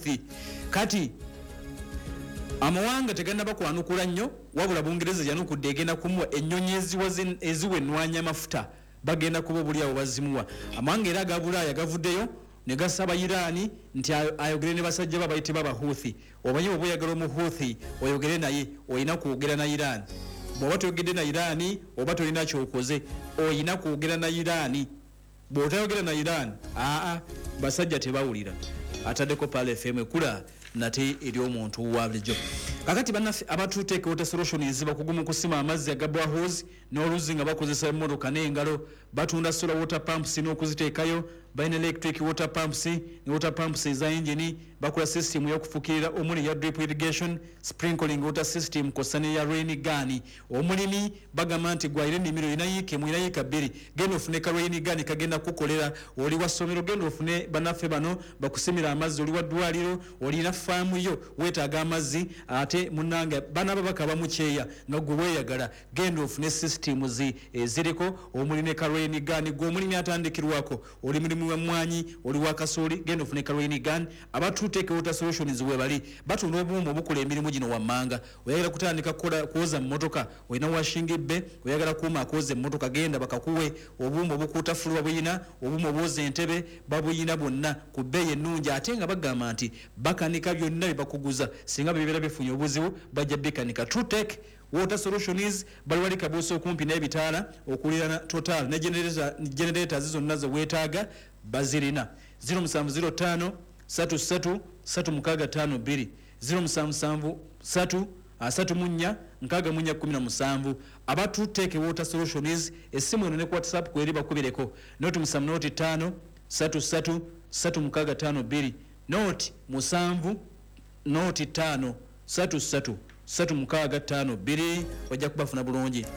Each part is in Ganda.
Houthi kati amawanga tegenda bakwanukula nnyo wabula Bungereza yanukudde egenda kumuwa ennyonyi eziwenwanya amafuta bagenda kuba buli awo bazimuwa amawanga era agabulaaya gavuddeyo ne gasaba Irani nti ayogere ne basajja babayite baba Houthi obanyi bwe oyagala mu Houthi oyogere naye oyina kwogera na Irani bw'oba toyogedde na Irani oba tolina kyokoze oyina kwogera na Irani bw'otayogera na Irani basajja tebawulira ataddeko Pale FM ekula nate eri omuntu wa bulijjo kakati bannaffe abatuteeka water solutions bakugumu kusima amazzi aga boreholes n'oluzi nga bakozesa emmotoka n'engalo batunda solar water pumps n'okuziteekayo balina electric water pumps ne water pumps eza engine bakola system y'okufukirira omuli ya drip irrigation sprinkling water system kosa ne ya rain gun omulimi bagamba nti gwaire ennimiro inayiike mu inayiika bbiri genda ofune ka rain gun kagenda kukolera oli wa ssomero genda ofune bannaffe bano bakusimira amazzi oli wa ddwaliro olina faamu yo weetaaga amazzi ate munange bana babaka bamukyeya nga gwe weeyagala genda ofune systems eziriko omuli ne ka rain gun gw'omulimi atandikirwako oli mulimu wa mwanyi oli wa kasooli genda ofune ka rain gun abatuteeka water solutions we bali batunda obuuma obukula emirimu gino wammanga oyagala kutandika kuoza mmotoka olina washing ebbe oyagala kuuma akooza emmotoka genda bakakuwe obuuma obukuuta fuluwa buyina obuuma obwoza entebe babuyina bonna ku bbeeyi ennungi ate nga bagamba nti bakanika byonna bye bakuguza singa bibeera bifunye obuzibu bajja bikanika Trutech water solutions bali wali kabuusa okumpi n'ebitaala okulira total ne generators zonna ze weetaaga bazirina 0705 33 3652 0773 3 abatuteeke water solutions essimu eno ne WhatsApp kweri bakubireko noti 5 33 3652 noti 7 noti 5 33 3652 wajja kubafuna bulungi.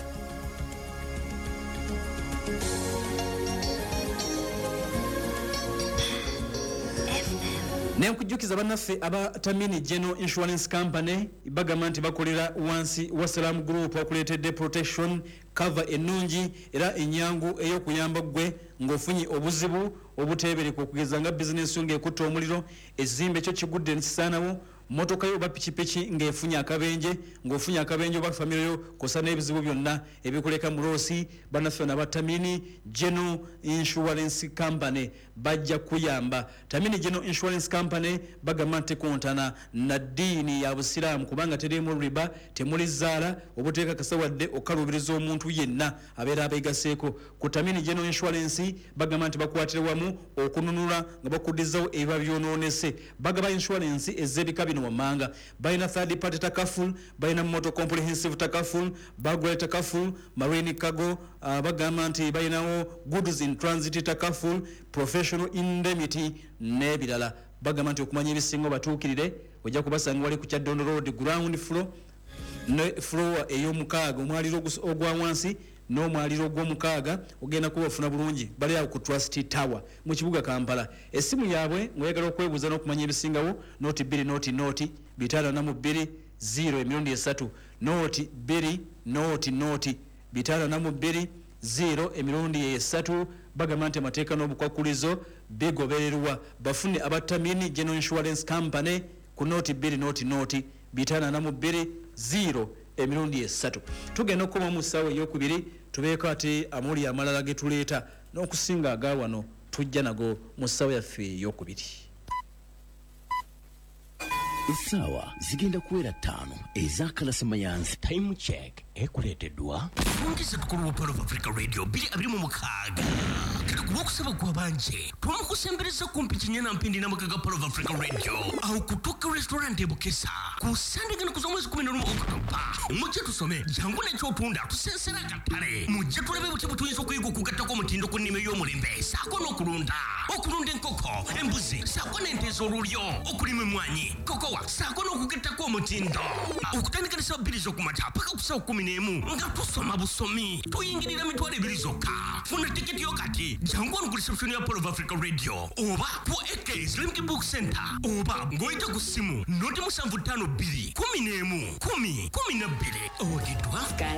Nenkujjukiza bannaffe abatamini General Insurance Company bagamba nti bakolera wansi wa Salam Group okuleetedde protection cover ennungi era enyangu ey'okuyamba gwe ng'ofunye obuzibu obuteebereka okugeza nga bizinesi ng'ekutta omuliro ezimbe ekyo kigudde nkisaanawo motoka yo bapikipiki ng'efunye akabenje ng'ofunye akabenje oba famire yo kosa n'ebizibu byonna ebikuleka mu loosi bannaffe n'abatamini General Insurance Company bajja kuyamba. Tamini General Insurance Company bagamba nti kontana na ddiini ya busiraamu kubanga terimu riba temuli zaala obuteeka kasawadde okalubiriza omuntu yenna abeera abeegaseeko ku Tamini General Insurance bagamba nti bakwatire wamu okununula nga bakuddizawo ebiba byonoonese bagaba insurance ez'ebika bino wammanga balina third party takaful balina motor comprehensive takaful bagwele takaful marine cargo bagamba nti balinawo goods in transit takaful professional indemnity n'ebirala bagamba nti okumanya ebisingo batuukirire ojja kubasanga wali ku Kyaddondo Road ground floor ne floor ey'omukaaga omwaliro ogwa wansi n'omwaliro gw'omukaaga ogenda kubafuna bulungi bali awo ku Trust Tower mu kibuga Kampala. Essimu yaabwe ng'oyagala okwebuuza n'okumanya ebisingawo noti 2 noti 542 0 emirundi 3 noti 2 noti 542 0 emirundi 3 bagamba nti amateeka n'obukwakulizo bigobererwa bafune abatamini General Insurance Company ku noti 2 noti 542 0 emirundi 3 tugenda okukoma mu ssaawa ey'okubiri tubeeko ate amuli amalala ge tuleeta n'okusinga aga wano tujja nago mu ssaawa yaffe ey'okubiri. Essaawa zigenda kuwera 5 ez'akalasimayanzi. Time check ekuleeteddwa ongeza tukulu Palo of Africa Radio 226 kakakuba okusaba gwa banje twamukusembereza kumpi kinyana mpindi n'amakaga Palo of Africa Radio aho kutoka restaurant ebukesa ku Sunday gana kuzomwezi 11 October mujje tusome jangu n'ekyotunda tusensera katale mujje tulebe buti butuyinza okuyiga okugattako omutindo ku nnime y'omulembe saako n'okulunda enkoko embuzi saako n'ente ez'olulyo okulima emmwanyi kokowa saako n'okugattako omutindo okutandika ne ssaawa 2 z'okumata paka ku ssaawa 11 nga tusoma busomi tuyingirira mitwalo 2 zokka. Funa tiketi yo kati jangu ono ku reception ya Palo of Africa Radio oba ku Ekes Limki Book Center oba ng'oyita ku ssimu noti 752 11 10 12 odidwa